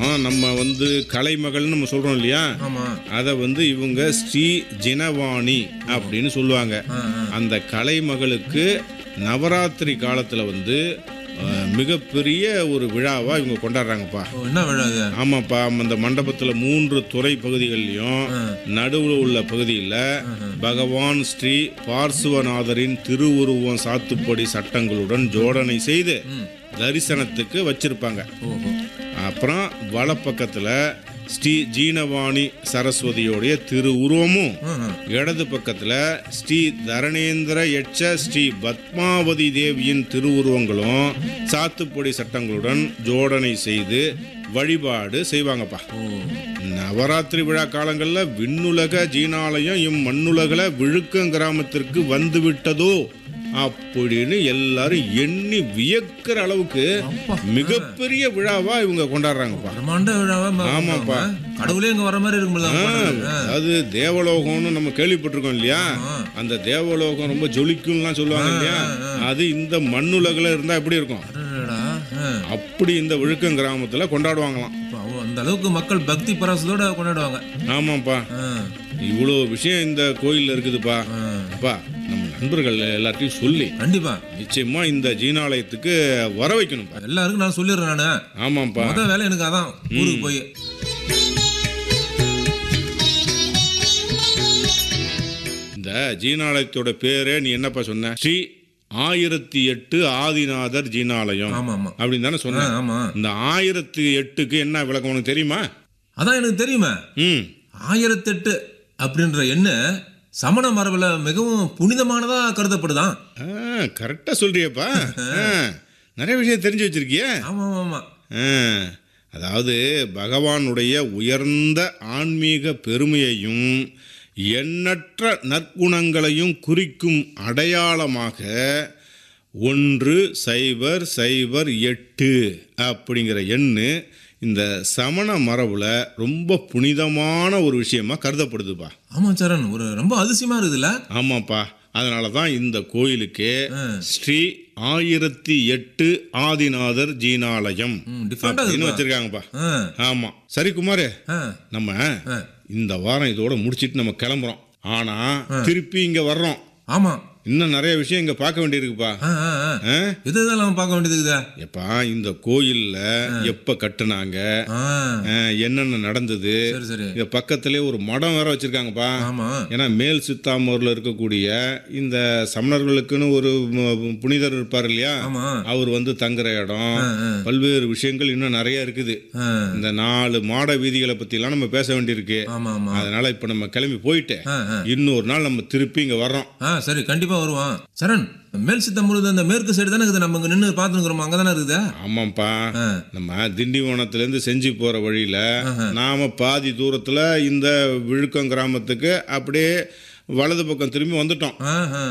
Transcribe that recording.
நம்ம கலைமகள்னு நம்ம சொல்றோம் இல்லையா, அதை இவங்க ஸ்ரீ ஜினவாணி அப்படின்னு சொல்லுவாங்க. அந்த கலைமகளுக்கு நவராத்திரி காலத்துல மிகப்பெரிய ஒரு விழாவா இவங்க கொண்டாடுறாங்கப்பா. என்ன விழா? ஆமாப்பா, அந்த மண்டபத்துல 3 துறை பகுதிகள்லயும் நடுவுல உள்ள பகுதியில் பகவான் ஸ்ரீ பார்சுவநாதரின் திருவுருவம் சாத்துப்படி சட்டங்களுடன் ஜோடனை செய்து தரிசனத்துக்கு வச்சிருப்பாங்க. அப்புறம் வலப்பக்கத்துல ஸ்ரீ ஜீனவாணி சரஸ்வதியோடைய திருவுருவமும், இடது பக்கத்துல ஸ்ரீ தரணேந்திர யட்ச ஸ்ரீ பத்மாவதி தேவியின் திருவுருவங்களும் சாத்துப்பொடி சட்டங்களுடன் ஜோடனை செய்து வழிபாடு செய்வாங்கப்பா. நவராத்திரி விழா காலங்களில் விண்ணுலக ஜீனாலயம் இம்மண்ணுலகில் விழுக்கம் கிராமத்திற்கு வந்து விட்டதோ அப்படின்னு எல்லாரும் எண்ணி வியக்கிற அளவுக்கு மிகப்பெரிய விழாவா இவங்க கொண்டாடுறாங்கப்பா. ஆமாப்பா, கடவுளே இங்க வர மாதிரி இருக்கும்ல. அது தேவலோகம்னு நம்ம கேள்விப்பட்டிருக்கோம் இல்லையா, அந்த தேவலோகம் ரொம்ப ஜொலிக்கும்லாம் சொல்லுவாங்க இல்லையா, அது இந்த மண்ணுலகில் இருந்தா எப்படி இருக்கும், அப்படி இந்த விழுக்கம் கிராமத்துல கொண்டாடுவாங்களாம். அந்த அளவுக்கு மக்கள் பக்தி பரவசத்தோட கொண்டாடுவாங்க. ஆமாப்பா, இவ்வளோ விஷயம் இந்த கோயில்ல இருக்குதுப்பா. அப்பா, நம்ம நண்பர்கள் எல்லாத்தையும் சொல்லி கண்டிப்பா நிச்சயமா இந்த ஜீனாலயத்துக்கு வர வைக்கணும். எல்லாருக்கும் நான் சொல்லிடுறேன் நானு. ஆமாப்பா, முதல் வேலை எனக்கு அதான், ஊருக்கு போய் இந்த ஜீனாலயத்தோட பேரே நீ என்னப்பா சொன்ன? ஸ்ரீ 1008 ஆதிநாதர் ஜீனாலயம் அப்படின்னு தானே சொன்ன. இந்த 1008க்கு என்ன விளக்கம் உனக்கு தெரியுமா? அதான் எனக்கு தெரியுமா. 1008 அப்படின்ற எண்ணு சமண மரபுல மிகவும் புனிதமானதா கருதப்படுதான். கரெக்டா சொல்றியப்பா, நிறைய விஷயம் தெரிஞ்சு வச்சிருக்கிய. ஆமா. அதாவது பகவானுடைய உயர்ந்த ஆன்மீக பெருமையையும் எண்ணற்ற நற்குணங்களையும் குறிக்கும் அடையாளமாக 1008 அப்படிங்கிற எண்ணு இந்த சமண மரபுல ரொம்ப புனிதமான ஒரு விஷயமா கருதப்படுதுப்பா. ஆமா சரண், ஒரு ரொம்ப அதிசயமா இருக்குதுல்ல. ஆமாப்பா, அதனால தான் இந்த கோயிலுக்கு ஸ்ரீ 1008 ஆதிநாதர் ஜீனாலயம் அப்படின்னு வச்சிருக்காங்கப்பா. ஆமா, சரி குமார், நம்ம இந்த வாரம் இதோட முடிச்சிட்டு நம்ம கிளம்புறோம். ஆனா திருப்பி இங்க வர்றோம். ஆமா, இன்னும் நிறைய விஷயம் இங்க பார்க்க வேண்டியிருக்குப்பா. இதெல்லாம் பார்க்க வேண்டியது. எப்பா, இந்த கோயில்ல எப்ப கட்டுனாங்க, என்னென்ன நடந்தது, இந்த பக்கத்திலே ஒரு மடம் வேற வச்சிருக்காங்கப்பா. ஏன்னா மேல் சித்தாமூர்ல இருக்கக்கூடிய இந்த சமணர்களுக்குன்னு ஒரு புனிதர் இருப்பார் இல்லையா, அவர் தங்குற இடம், பல்வேறு விஷயங்கள் இன்னும் நிறைய இருக்குது. இந்த 4 மாட வீதிகளை பத்தி எல்லாம் நம்ம பேச வேண்டியிருக்கு. அதனால இப்ப நம்ம கிளம்பி போயிட்டு இன்னொரு நாள் நம்ம திருப்பி இங்க வர்றோம். சரி, கண்டிப்பா வருவான். சரண், மேல் சித்தம்பூர் அந்த மேற்கு சைடு தானே இருக்குது, நம்ம இங்க நின்று பாத்துக்கிறோம், அங்கதானே இருக்குது. ஆமாப்பா, நம்ம திண்டிவனத்துல இருந்து செஞ்சி போற வழியில நாம பாதி தூரத்துல இந்த விழுக்கம் கிராமத்துக்கு அப்படியே வலது பக்கம் திரும்பி வந்துட்டோம்.